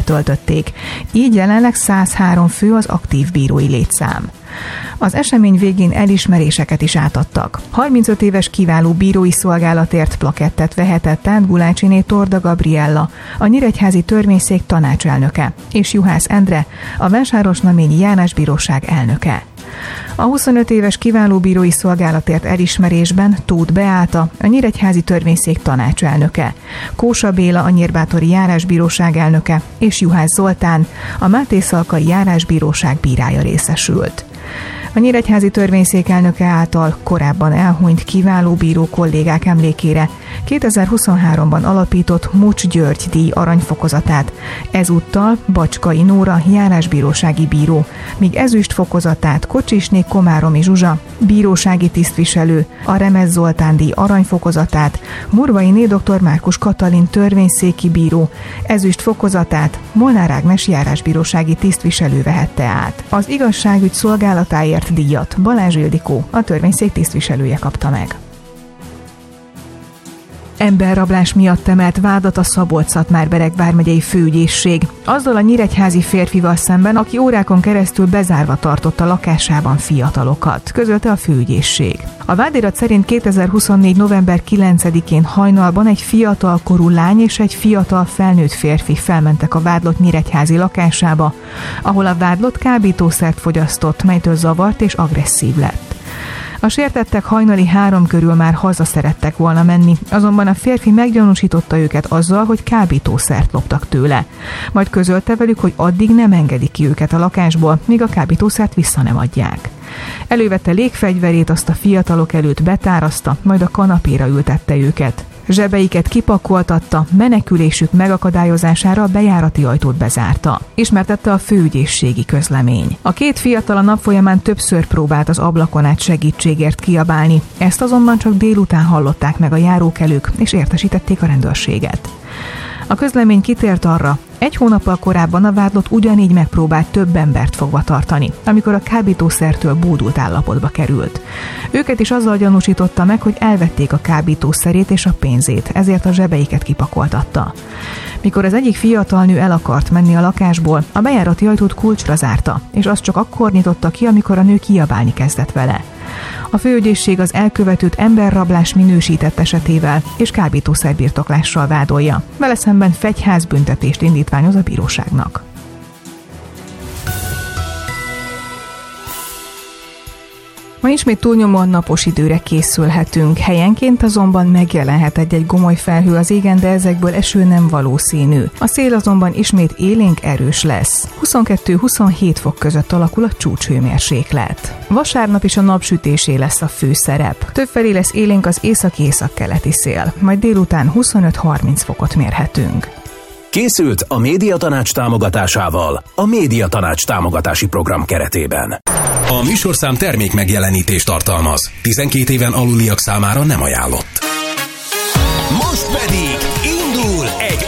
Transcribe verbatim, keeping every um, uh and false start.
betöltötték. Így jelenleg száz három fő az aktív bírói létszám. Az esemény végén elismeréseket is átadtak. harmincöt éves kiváló bírói szolgálatért plakettet vehetett át Gulácsiné Torda Gabriella, a Nyíregyházi Törvényszék tanácselnöke, és Juhász Endre, a Vásárosnaményi Járásbíróság elnöke. A huszonöt éves kiváló bírói szolgálatért elismerésben Tóth Beáta, a Nyíregyházi Törvényszék tanácselnöke, Kósa Béla, a Nyírbátori Járásbíróság elnöke, és Juhász Zoltán, a Mátészalkai Járásbíróság bírája részesült. A Nyíregyházi Törvényszék elnöke által korábban elhunyt kiváló bíró kollégák emlékére kétezer-huszonháromban alapított Mucs György díj aranyfokozatát, ezúttal Bacskai Nóra járásbírósági bíró, míg ezüst fokozatát Kocsisné Komáromi Zsuzsa bírósági tisztviselő, a Remez Zoltán díj aranyfokozatát Murvainé dr. Márkus Katalin törvényszéki bíró, ezüst fokozatát Molnár Ágnes járásbírósági tisztviselő vehette át. Az igazságügy szolgálatáért díjat Balázs Ildikó, a törvényszék tisztviselője kapta meg. Emberrablás miatt emelt vádat a Szabolcs-Szatmár-Bereg vármegyei főügyészség, azzal a nyíregyházi férfival szemben, aki órákon keresztül bezárva tartotta lakásában fiatalokat, közölte a főügyészség. A vádirat szerint kétezer-huszonnégy. november kilencedikén hajnalban egy fiatalkorú lány és egy fiatal felnőtt férfi felmentek a vádlott nyíregyházi lakásába, ahol a vádlott kábítószert fogyasztott, melytől zavart és agresszív lett. A sértettek hajnali három körül már haza szerettek volna menni, azonban a férfi meggyanúsította őket azzal, hogy kábítószert loptak tőle. Majd közölte velük, hogy addig nem engedik ki őket a lakásból, míg a kábítószert vissza nem adják. Elővette légfegyverét, azt a fiatalok előtt betárazta, majd a kanapéra ültette őket. Zsebeiket kipakoltatta, menekülésük megakadályozására a bejárati ajtót bezárta, ismertette a főügyészségi közlemény. A két fiatal a nap folyamán többször próbált az ablakon át segítségért kiabálni, ezt azonban csak délután hallották meg a járókelők, és értesítették a rendőrséget. A közlemény kitért arra, egy hónappal korábban a vádlott ugyanígy megpróbált több embert fogva tartani, amikor a kábítószertől bódult állapotba került. Őket is azzal gyanúsította meg, hogy elvették a kábítószerét és a pénzét, ezért a zsebeiket kipakoltatta. Mikor az egyik fiatal nő el akart menni a lakásból, a bejárati ajtót kulcsra zárta, és azt csak akkor nyitotta ki, amikor a nő kiabálni kezdett vele. A főügyészség az elkövetőt emberrablás minősített esetével és kábítószerbirtoklással vádolja. Vele szemben fegyházbüntetést indítványoz a bíróságnak. Ma ismét túlnyomóan napos időre készülhetünk, helyenként azonban megjelenhet egy-egy gomoly felhő az égen, de ezekből eső nem valószínű. A szél azonban ismét élénk erős lesz. huszonkettő-huszonhét fok között alakul a csúcshőmérséklet. Vasárnap is a napsütésé lesz a főszerep. Többfelé lesz élénk az északi-északkeleti szél, majd délután huszonöt-harminc fokot mérhetünk. Készült a Médiatanács támogatásával a Médiatanács támogatási program keretében. A műsorszám termék megjelenítést tartalmaz. tizenkét éven aluliak számára nem ajánlott. Most pedig indul egy